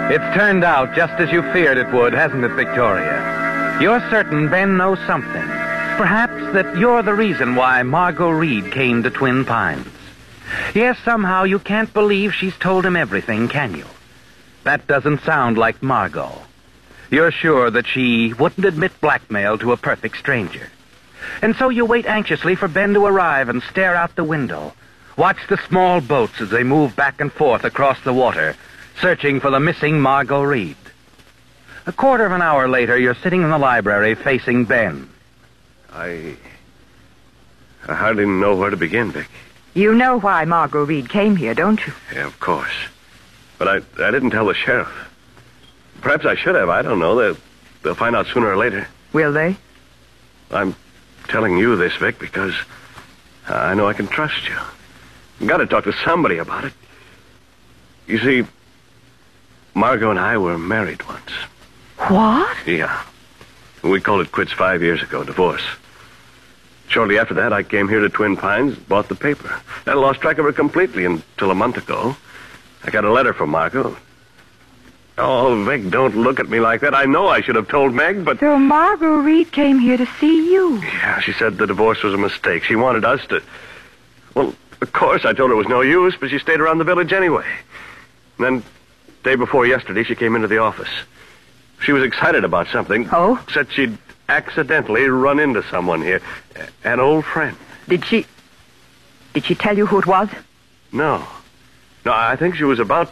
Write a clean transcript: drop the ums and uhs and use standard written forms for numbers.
It's turned out just as you feared it would, hasn't it, Victoria? You're certain Ben knows something. Perhaps that you're the reason why Margot Reed came to Twin Pines. Yes, somehow you can't believe she's told him everything, can you? That doesn't sound like Margot. You're sure that she wouldn't admit blackmail to a perfect stranger. And so you wait anxiously for Ben to arrive and stare out the window. Watch the small boats as they move back and forth across the water, searching for the missing Margot Reed. A quarter of an hour later, you're sitting in the library facing Ben. I hardly know where to begin, Vic. You know why Margot Reed came here, don't you? Yeah, of course. But I didn't tell the sheriff. Perhaps I should have. I don't know. They'll find out sooner or later. Will they? I'm telling you this, Vic, because I know I can trust you. I've got to talk to somebody about it. You see, Margot and I were married once. What? Yeah. We called it quits 5 years ago, divorce. Shortly after that, I came here to Twin Pines, bought the paper. I lost track of her completely until a month ago. I got a letter from Margot. Oh, Vic, don't look at me like that. I know I should have told Meg, but... So Margot Reed came here to see you. Yeah, she said the divorce was a mistake. She wanted us to... Well, of course, I told her it was no use, but she stayed around the village anyway. And then, day before yesterday, she came into the office. She was excited about something. Oh? Said she'd accidentally run into someone here. An old friend. Did she tell you who it was? No. No, I think she was about